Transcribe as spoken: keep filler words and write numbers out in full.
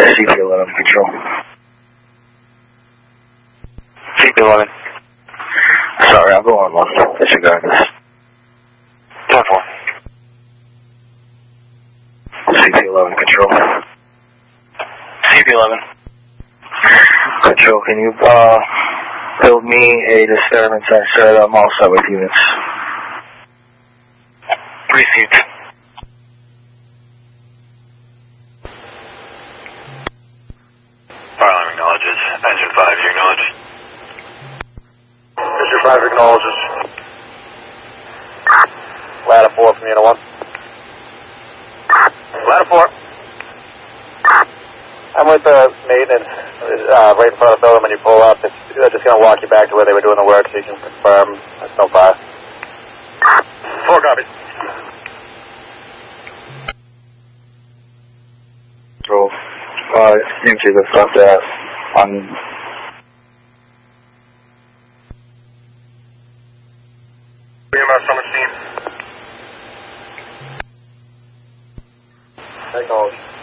C P eleven, control. C P eleven. Sorry, I'll go on one. Disregard this. ten four. C P eleven, control. C P eleven. Control, can you uh, build me a disturbance and set I'm all set with units? Received. Fire alarm acknowledges. Engine five, you acknowledge. Engine five acknowledges. Ladder four from unit one. Ladder four. I'm with the maintenance, uh, right in front of the building when you pull up. It's, they're just going to walk you back to where they were doing the work so you can confirm it's no fire. Four copies. Control. Uh, empty the front that on... B M S on the scene. Acknowledge.